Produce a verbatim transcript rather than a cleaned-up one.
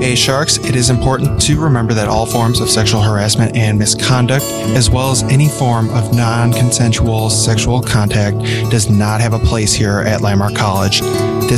Hey Sharks, it is important to remember that all forms of sexual harassment and misconduct, as well as any form of non-consensual sexual contact, does not have a place here at Landmark College. This